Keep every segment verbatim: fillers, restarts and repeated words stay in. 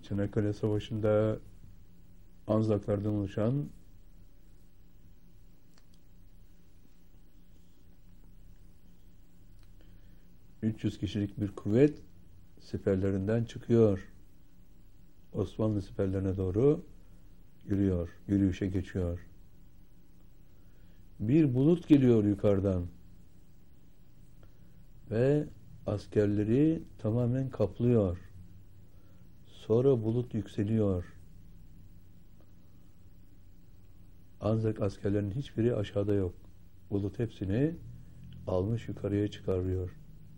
Çanakkale Savaşı'nda Anzaklardan oluşan üç yüz kişilik bir kuvvet siperlerinden çıkıyor. Osmanlı siperlerine doğru yürüyor, yürüyüşe geçiyor. Bir bulut geliyor yukarıdan ve askerleri tamamen kaplıyor. Sonra bulut yükseliyor. Ancak askerlerin hiçbiri aşağıda yok. Bulut hepsini almış yukarıya çıkarıyor.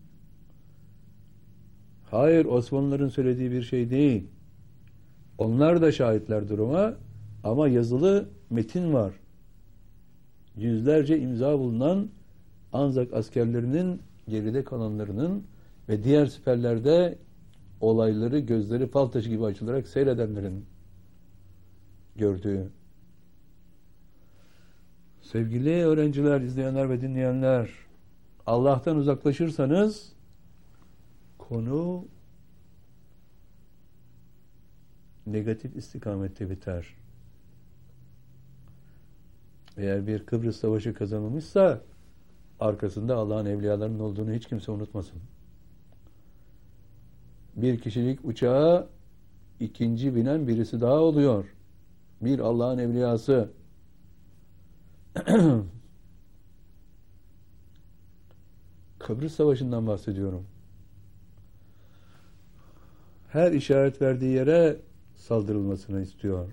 Hayır, Osmanlıların söylediği bir şey değil. Onlar da şahitler duruma, ama yazılı metin var. Yüzlerce imza bulunan Anzak askerlerinin, geride kalanlarının ve diğer siperlerde olayları gözleri fal taşı gibi açılarak seyredenlerin gördüğü. Sevgili öğrenciler, izleyenler ve dinleyenler, Allah'tan uzaklaşırsanız konu negatif istikamette biter. Eğer bir Kıbrıs Savaşı kazanılmışsa arkasında Allah'ın evliyalarının olduğunu hiç kimse unutmasın. Bir kişilik uçağa ikinci binen birisi daha oluyor. Bir Allah'ın evliyası. Kıbrıs Savaşı'ndan bahsediyorum. Her işaret verdiği yere saldırılmasını istiyor.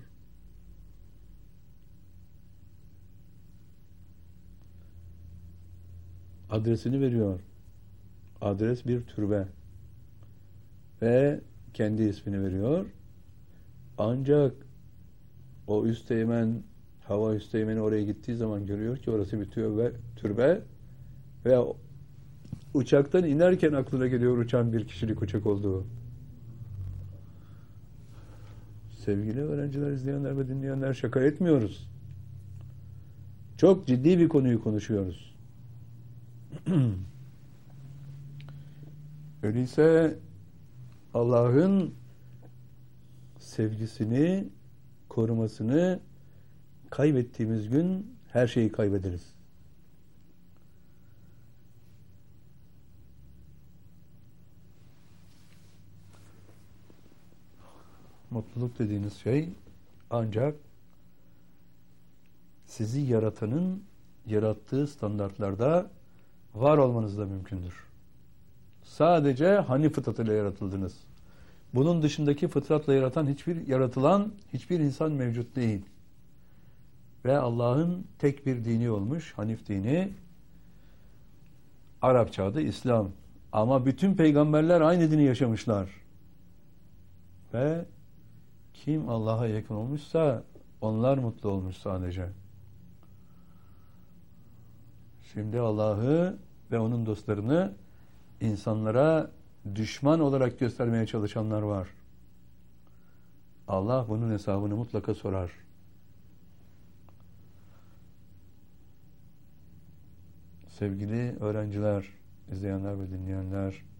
Adresini veriyor. Adres bir türbe. Ve kendi ismini veriyor. Ancak o üsteğmen, hava üsteğmeni oraya gittiği zaman görüyor ki orası bir türbe, türbe ve uçaktan inerken aklına geliyor uçan bir kişilik uçak olduğu. Sevgili öğrenciler, izleyenler ve dinleyenler, şaka etmiyoruz. Çok ciddi bir konuyu konuşuyoruz. Öyleyse Allah'ın sevgisini, korumasını kaybettiğimiz gün her şeyi kaybederiz. Mutluluk dediğiniz şey ancak sizi yaratanın yarattığı standartlarda var olmanızla mümkündür. Sadece hani fıtratıyla yaratıldınız. Bunun dışındaki fıtratla yaratan hiçbir yaratılan hiçbir insan mevcut değil. Ve Allah'ın tek bir dini olmuş, Hanif dini. Arapça adı İslam. Ama bütün peygamberler aynı dini yaşamışlar. Ve kim Allah'a yakın olmuşsa onlar mutlu olmuş sadece. Şimdi Allah'ı ve onun dostlarını insanlara düşman olarak göstermeye çalışanlar var. Allah bunun hesabını mutlaka sorar. Sevgili öğrenciler, izleyenler ve dinleyenler,